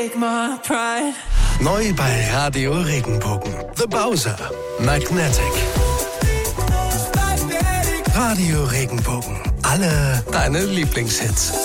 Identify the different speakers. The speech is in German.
Speaker 1: take my pride.
Speaker 2: Neu bei Radio Regenbogen. The Bowser. Magnetic. Radio Regenbogen. Alle deine Lieblingshits.